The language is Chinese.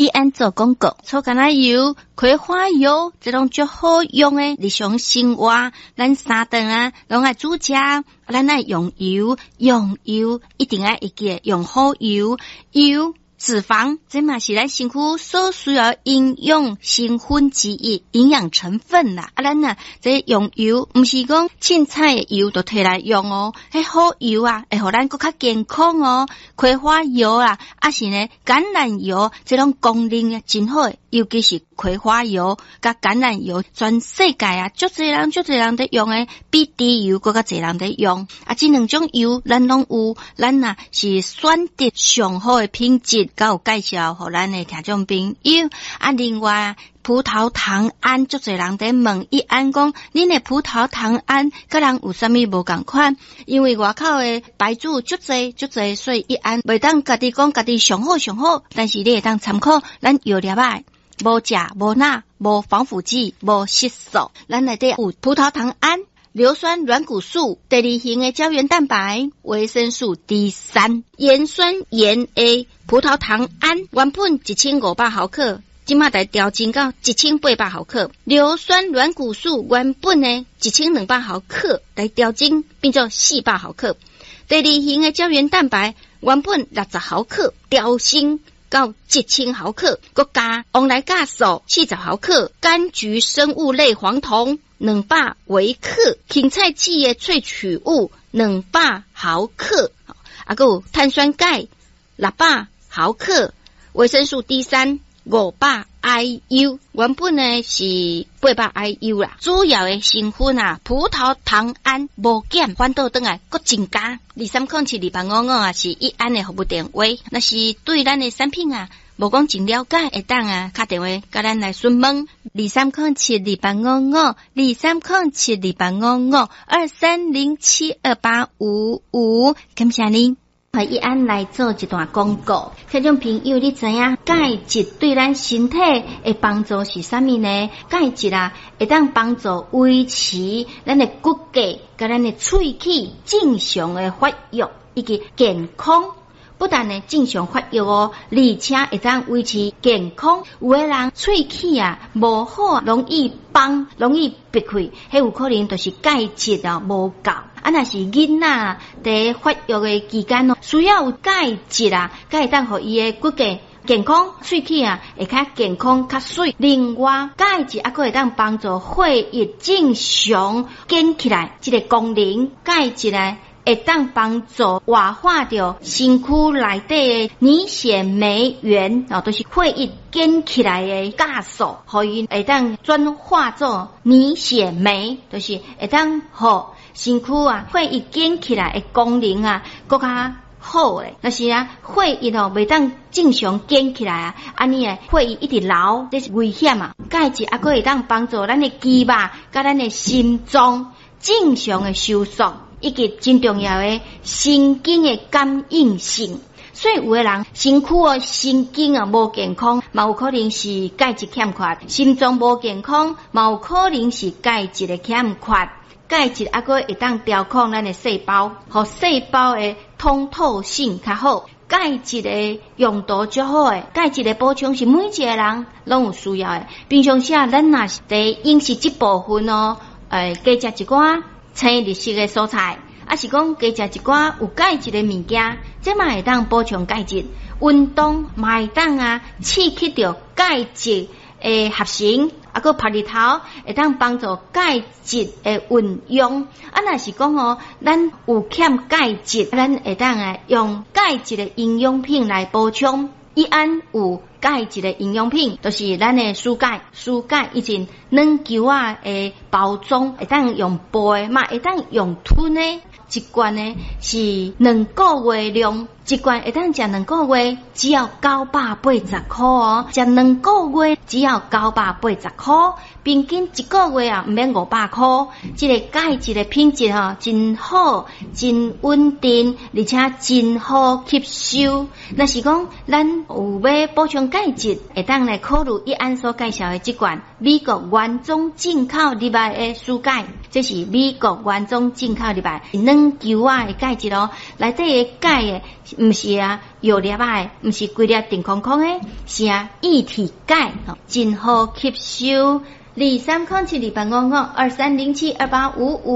伊安做广告，草橄榄油、葵花油这种最好用的日常生活，咱三顿啊，拢爱煮食，咱爱用油一定爱会记用好油，脂肪这嘛是咱身躯所需要营养成分之一，营养成分啦。咱啊，这用油，唔是讲凊彩的油就摕来用哦。迄好油啊，会互咱更较健康哦。葵花油啊，是呢橄榄油，这种功能真好的，尤其是葵花油甲橄榄油，全世界啊，足侪人在用的，比猪油更较侪人在用。这两种油咱拢有，咱啊是选择上好的品质。甲有介绍互咱的听众朋友另外葡萄糖胺足侪人在问伊安讲恁的葡萄糖胺甲人有啥物无共款，因为外口的牌子足侪，所以伊安袂当家己讲家己上好，但是你会当参考咱药粒仔无钾无钠无防腐剂无色素，咱内底有葡萄糖胺、硫酸软骨素、第二型的胶原蛋白、维生素 D3、盐酸盐 A、葡萄糖胺原本1500毫克，即马来调整到1800毫克；硫酸软骨素原本呢1200毫克来调整变做400毫克；第二型的胶原蛋白原本60毫克调升到1000毫克，佮加往来酵素40毫克，柑橘生物类黄酮200微克，芹菜籽的萃取物200毫克，还有碳酸钙600毫克，维生素 D3 500 IU， 原本呢是800 IU 啦。主要的成分啊，葡萄糖胺无减，反倒转来佫增加。23072855是伊安的服务电话，若是对咱的产品啊无讲真了解，会当打电话甲咱来询问2307285523072855，感谢您。伊安来做一段广告，听众朋友，你知影钙质对咱身体的帮助是啥物呢？钙质啊，会当帮助维持咱的骨骼甲咱的喙齿正常的发育以及健康。不但呢正常发育哦，而且会当维持健康。有的人喙齿啊无好，容易崩，容易闭开，迄有可能就是钙质啊无够。若是囡仔在发育的期间哦，需要有钙质啊，才会当互伊的骨骼健康，喙齿啊会较健康较水。另外，钙质还可会当帮助血液正常建起来，这个功能钙质呢会当帮助活化掉身躯内底的凝血酶原，都是血液建起来的酵素，互伊会当转化做凝血酶，就是会当互身躯啊血液建起来的功能啊更加好诶。但是啊，血液袂当正常建起来啊，安尼诶血液一直流，这是危险啊。钙质还可会当帮助咱的肌肉甲咱的心脏正常的收缩。以及真重要的神经的感应性，所以有的人身躯的神经啊无健康，嘛有可能是钙质欠缺；心脏无健康，嘛有可能是钙质的欠缺。钙质还可会当调控咱的细胞，和细胞的通透性较好。钙质的用途较好诶，钙质的补充是每一个人拢有需要的。平常时啊，咱若是在饮食这部分哦，加食一寡青绿色的蔬菜，是讲加食一寡有钙质的物件，这嘛会当补充钙质。运动嘛会当刺激到钙质的合成，个晒日头会当帮助钙质的运用。若是讲咱有欠钙质，咱会当用钙质的营养品来补充。伊安有钙质的营养品，就是咱的蔬钙以前软球的包装，会当用杯嘛，会当用吞的。一罐呢是2个月量，一罐会当食2个月，只要980块哦。食2个月只要980块，平均1个月唔免500块。这个钙质的品质真好，真稳定，而且真好吸收。若是讲咱有要补充钙质会当来考虑一安所介绍的这款美国原种进口入来的蔬钙，这是美国原种进口入来软球啊的钙质咯，内底的钙的唔是啊药粒啊，唔是规粒定空空的，是啊液体钙，真好吸收。2307285523072855